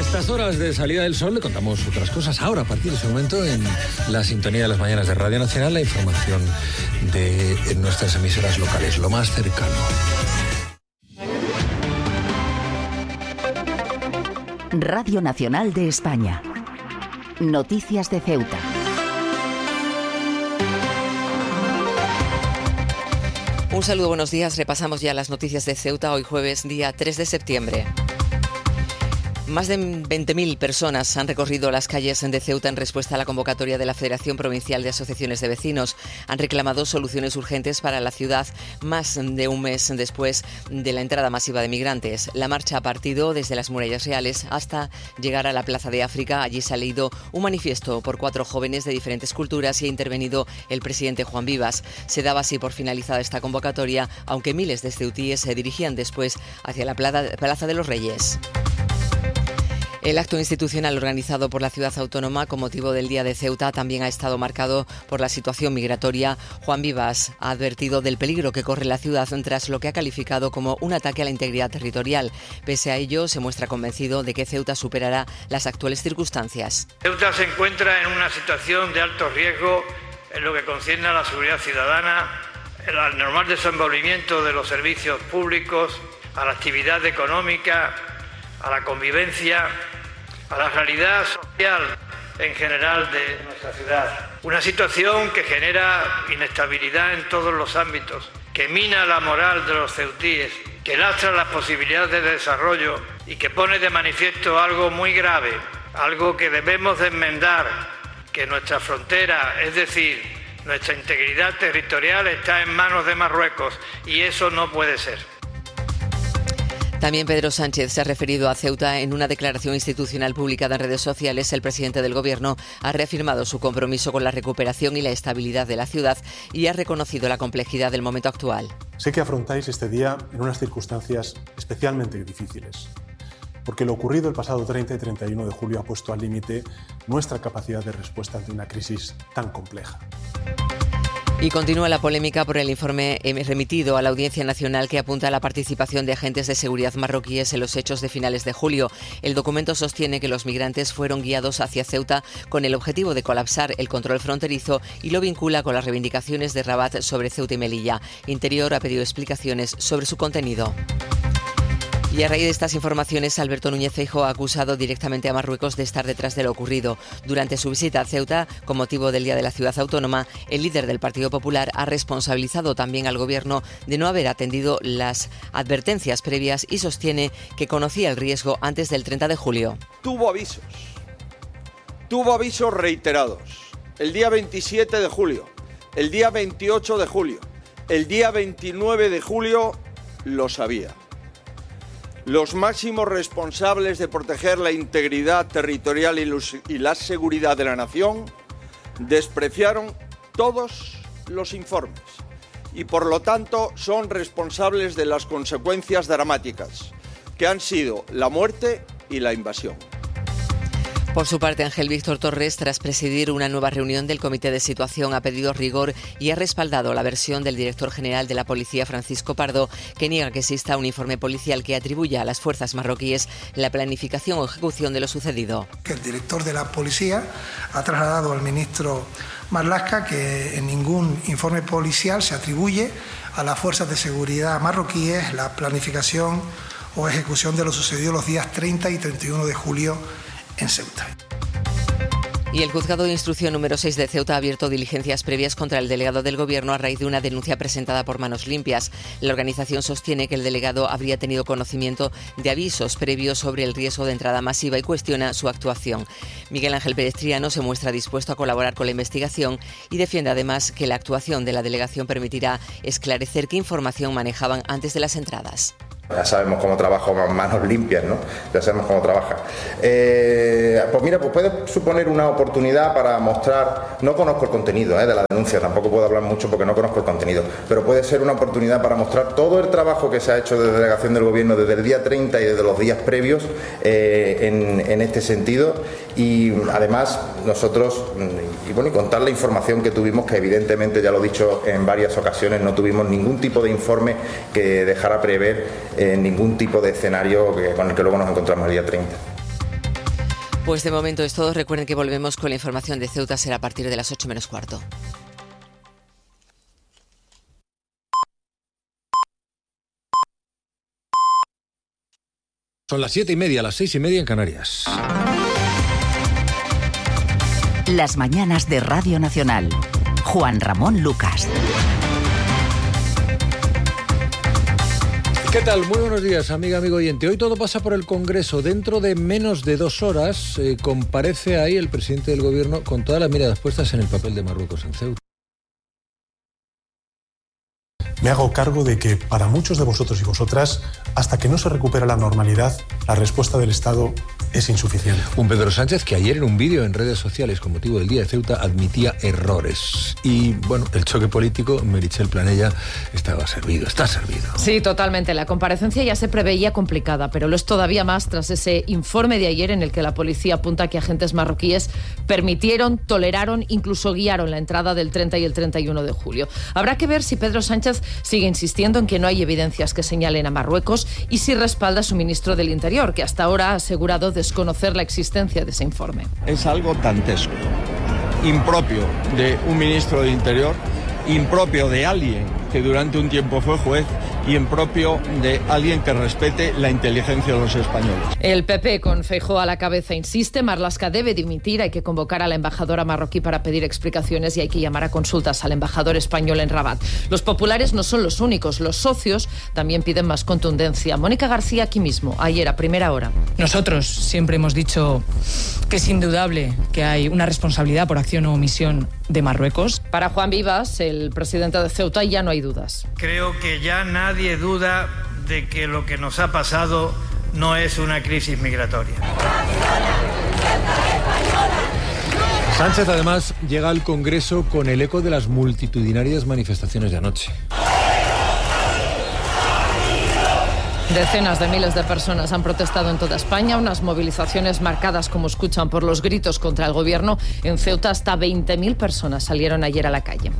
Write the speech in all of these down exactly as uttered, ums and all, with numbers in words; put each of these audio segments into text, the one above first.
estas horas de salida del sol le contamos otras cosas. Ahora, a partir de ese momento, en la sintonía de las mañanas de Radio Nacional, la información de nuestras emisoras locales, lo más cercano. Radio Nacional de España. Noticias de Ceuta. Un saludo, buenos días. Repasamos ya las noticias de Ceuta hoy jueves, día tres de septiembre. Más de veinte mil personas han recorrido las calles de Ceuta en respuesta a la convocatoria de la Federación Provincial de Asociaciones de Vecinos. Han reclamado soluciones urgentes para la ciudad más de un mes después de la entrada masiva de migrantes. La marcha ha partido desde las Murallas Reales hasta llegar a la Plaza de África. Allí se ha leído un manifiesto por cuatro jóvenes de diferentes culturas y ha intervenido el presidente Juan Vivas. Se daba así por finalizada esta convocatoria, aunque miles de ceutíes se dirigían después hacia la Plaza de los Reyes. El acto institucional organizado por la ciudad autónoma con motivo del Día de Ceuta también ha estado marcado por la situación migratoria. Juan Vivas ha advertido del peligro que corre la ciudad tras lo que ha calificado como un ataque a la integridad territorial. Pese a ello, se muestra convencido de que Ceuta superará las actuales circunstancias. Ceuta se encuentra en una situación de alto riesgo en lo que concierne a la seguridad ciudadana, al normal desenvolvimiento de los servicios públicos, a la actividad económica, a la convivencia, a la realidad social en general de nuestra ciudad. Una situación que genera inestabilidad en todos los ámbitos, que mina la moral de los ceutíes, que lastra las posibilidades de desarrollo y que pone de manifiesto algo muy grave, algo que debemos de enmendar, que nuestra frontera, es decir, nuestra integridad territorial está en manos de Marruecos y eso no puede ser. También Pedro Sánchez se ha referido a Ceuta en una declaración institucional publicada en redes sociales. El presidente del Gobierno ha reafirmado su compromiso con la recuperación y la estabilidad de la ciudad y ha reconocido la complejidad del momento actual. Sé que afrontáis este día en unas circunstancias especialmente difíciles, porque lo ocurrido el pasado treinta y treinta y uno de julio ha puesto al límite nuestra capacidad de respuesta ante una crisis tan compleja. Y continúa la polémica por el informe remitido a la Audiencia Nacional que apunta a la participación de agentes de seguridad marroquíes en los hechos de finales de julio. El documento sostiene que los migrantes fueron guiados hacia Ceuta con el objetivo de colapsar el control fronterizo y lo vincula con las reivindicaciones de Rabat sobre Ceuta y Melilla. Interior ha pedido explicaciones sobre su contenido. Y a raíz de estas informaciones, Alberto Núñez Feijóo ha acusado directamente a Marruecos de estar detrás de lo ocurrido. Durante su visita a Ceuta, con motivo del Día de la Ciudad Autónoma, el líder del Partido Popular ha responsabilizado también al Gobierno de no haber atendido las advertencias previas y sostiene que conocía el riesgo antes del treinta de julio. Tuvo avisos, tuvo avisos reiterados. El día veintisiete de julio, el día veintiocho de julio, el día veintinueve de julio lo sabía. Los máximos responsables de proteger la integridad territorial y, los, y la seguridad de la nación despreciaron todos los informes y, por lo tanto, son responsables de las consecuencias dramáticas que han sido la muerte y la invasión. Por su parte, Ángel Víctor Torres, tras presidir una nueva reunión del Comité de Situación, ha pedido rigor y ha respaldado la versión del director general de la Policía, Francisco Pardo, que niega que exista un informe policial que atribuya a las fuerzas marroquíes la planificación o ejecución de lo sucedido. El director de la Policía ha trasladado al ministro Marlaska que en ningún informe policial se atribuye a las fuerzas de seguridad marroquíes la planificación o ejecución de lo sucedido los días treinta y treinta y uno de julio en Ceuta. Y el Juzgado de Instrucción número seis de Ceuta ha abierto diligencias previas contra el delegado del Gobierno a raíz de una denuncia presentada por Manos Limpias. La organización sostiene que el delegado habría tenido conocimiento de avisos previos sobre el riesgo de entrada masiva y cuestiona su actuación. Miguel Ángel Pérez Triano se muestra dispuesto a colaborar con la investigación y defiende además que la actuación de la delegación permitirá esclarecer qué información manejaban antes de las entradas. Ya sabemos cómo trabaja Manos Limpias, ¿no? Ya sabemos cómo trabaja. Eh, pues mira, pues puede suponer una oportunidad para mostrar, no conozco el contenido eh, de la denuncia, tampoco puedo hablar mucho porque no conozco el contenido, pero puede ser una oportunidad para mostrar todo el trabajo que se ha hecho de delegación del Gobierno desde el día treinta y desde los días previos eh, en, en este sentido, y además nosotros, y bueno, y contar la información que tuvimos, que evidentemente, ya lo he dicho en varias ocasiones, no tuvimos ningún tipo de informe que dejara prever en ningún tipo de escenario que, con el que luego nos encontramos el día treinta. Pues de momento es todo. Recuerden que volvemos con la información de Ceuta, será a partir de las ocho menos cuarto. Son las siete y media, las seis y media en Canarias. Las mañanas de Radio Nacional. Juan Ramón Lucas. ¿Qué tal? Muy buenos días, amiga, amigo oyente. Hoy todo pasa por el Congreso. Dentro de menos de dos horas eh, comparece ahí el presidente del Gobierno con todas las miradas puestas en el papel de Marruecos en Ceuta. Me hago cargo de que para muchos de vosotros y vosotras, hasta que no se recupera la normalidad, la respuesta del Estado es insuficiente. Un Pedro Sánchez que ayer en un vídeo en redes sociales con motivo del Día de Ceuta admitía errores. Y bueno, el choque político, Meritxell Planella, estaba servido, está servido. Sí, totalmente. La comparecencia ya se preveía complicada, pero lo es todavía más tras ese informe de ayer en el que la policía apunta que agentes marroquíes permitieron, toleraron, incluso guiaron la entrada del treinta y el treinta y uno de julio. Habrá que ver si Pedro Sánchez sigue insistiendo en que no hay evidencias que señalen a Marruecos y si respalda a su ministro del Interior, que hasta ahora ha asegurado desconocer la existencia de ese informe. Es algo dantesco, impropio de un ministro del Interior, impropio de alguien que durante un tiempo fue juez y impropio de alguien que respete la inteligencia de los españoles. El P P, con Feijóo a la cabeza, insiste, Marlaska debe dimitir, hay que convocar a la embajadora marroquí para pedir explicaciones y hay que llamar a consultas al embajador español en Rabat. Los populares no son los únicos, los socios también piden más contundencia. Mónica García aquí mismo, ayer a primera hora. Nosotros siempre hemos dicho que es indudable que hay una responsabilidad por acción o omisión de Marruecos. Para Juan Vivas, el presidente de Ceuta, ya no hay dudas. Creo que ya nadie duda de que lo que nos ha pasado no es una crisis migratoria. Sánchez además llega al Congreso con el eco de las multitudinarias manifestaciones de anoche. Decenas de miles de personas han protestado en toda España, unas movilizaciones marcadas, como escuchan, por los gritos contra el gobierno. En Ceuta hasta veinte mil personas salieron ayer a la calle.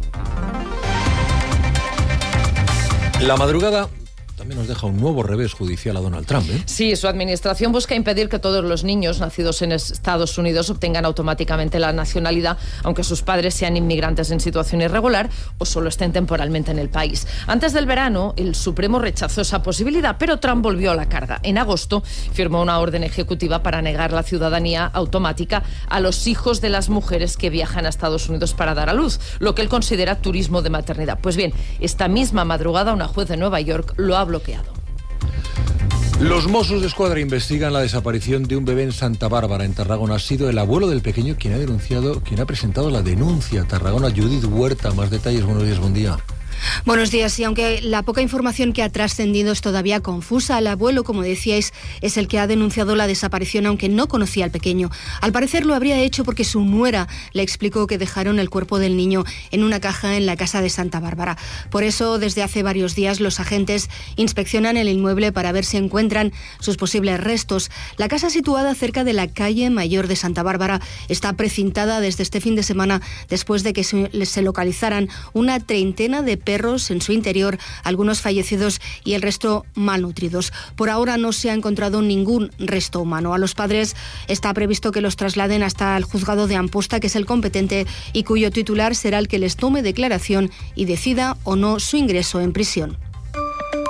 La madrugada también nos deja un nuevo revés judicial a Donald Trump, ¿eh? Sí, su administración busca impedir que todos los niños nacidos en Estados Unidos obtengan automáticamente la nacionalidad, aunque sus padres sean inmigrantes en situación irregular o solo estén temporalmente en el país. Antes del verano, el Supremo rechazó esa posibilidad, pero Trump volvió a la carga. En agosto firmó una orden ejecutiva para negar la ciudadanía automática a los hijos de las mujeres que viajan a Estados Unidos para dar a luz, lo que él considera turismo de maternidad. Pues bien, esta misma madrugada una juez de Nueva York lo ha bloqueado. Los Mossos de Escuadra investigan la desaparición de un bebé en Santa Bárbara, en Tarragona. Ha sido el abuelo del pequeño quien ha denunciado, quien ha presentado la denuncia. Tarragona, Judith Huerta, más detalles. Buenos días, buen día. Buenos días. Y aunque la poca información que ha trascendido es todavía confusa, el abuelo, como decíais, es el que ha denunciado la desaparición, aunque no conocía al pequeño. Al parecer lo habría hecho porque su nuera le explicó que dejaron el cuerpo del niño en una caja en la casa de Santa Bárbara. Por eso, desde hace varios días, los agentes inspeccionan el inmueble para ver si encuentran sus posibles restos. La casa, situada cerca de la calle Mayor de Santa Bárbara, está precintada desde este fin de semana después de que se localizaran una treintena de perros en su interior, algunos fallecidos y el resto malnutridos. Por ahora no se ha encontrado ningún resto humano. A los padres está previsto que los trasladen hasta el juzgado de Amposta, que es el competente y cuyo titular será el que les tome declaración y decida o no su ingreso en prisión.